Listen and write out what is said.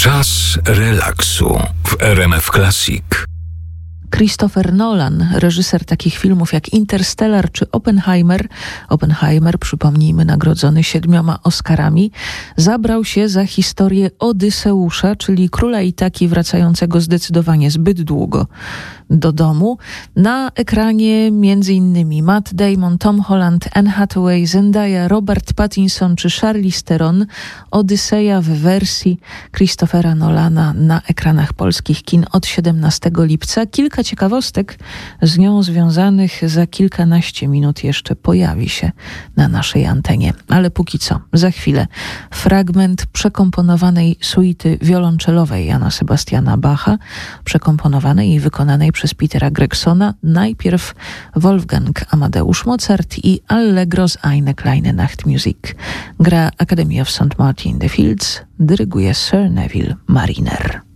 Czas relaksu w RMF Classic. Christopher Nolan, reżyser takich filmów jak Interstellar czy Oppenheimer, przypomnijmy, nagrodzony 7 Oscarami, zabrał się za historię Odyseusza, czyli króla Itaki wracającego zdecydowanie zbyt długo do domu. Na ekranie m.in. Matt Damon, Tom Holland, Anne Hathaway, Zendaya, Robert Pattinson czy Charlize Theron. Odyseja w wersji Christophera Nolana na ekranach polskich kin od 17 lipca. Kilka ciekawostek z nią związanych za kilkanaście minut jeszcze pojawi się na naszej antenie. Ale póki co, za chwilę fragment przekomponowanej suity wiolonczelowej Jana Sebastiana Bacha, przekomponowanej i wykonanej przez Petera Gregsona. Najpierw Wolfgang Amadeusz Mozart i Allegro z Eine kleine Nachtmusik. Gra Academy of St. Martin in the Fields, dyryguje Sir Neville Mariner.